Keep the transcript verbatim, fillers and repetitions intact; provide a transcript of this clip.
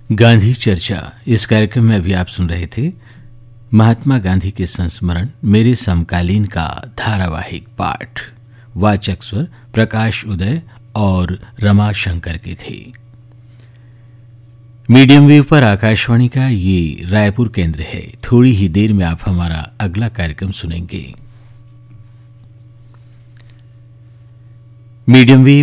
गांधी चर्चा। इस कार्यक्रम में अभी आप सुन रहे थे महात्मा गांधी के संस्मरण मेरे समकालीन का धारावाहिक पाठ। वाचक स्वर प्रकाश उदय और रमा शंकर के थे। मीडियम वेव पर आकाशवाणी का ये रायपुर केंद्र है। थोड़ी ही देर में आप हमारा अगला कार्यक्रम सुनेंगे। Medium wave